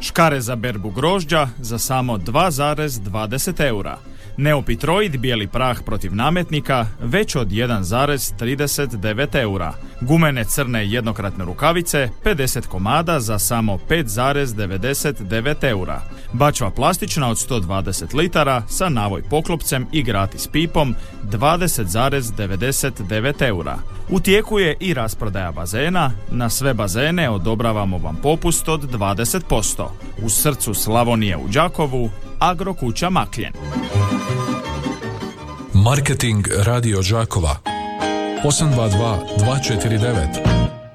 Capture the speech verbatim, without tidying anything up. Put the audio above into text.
Škare za berbu grožđa za samo dva zarez dvadeset eura. Neopitroid bijeli prah protiv nametnika već od jedan zarez trideset devet eura. Gumene crne jednokratne rukavice pedeset komada za samo pet zarez devedeset devet eura. Bačva plastična od sto dvadeset litara sa navoj poklopcem i gratis pipom dvadeset zarez devedeset devet eura. U tijeku je i rasprodaja bazena. Na sve bazene odobravamo vam popust od dvadeset posto. U srcu Slavonije u Đakovu, Agrokuća Makljen. Marketing Radio Đakova osam dva dva dva četiri devet.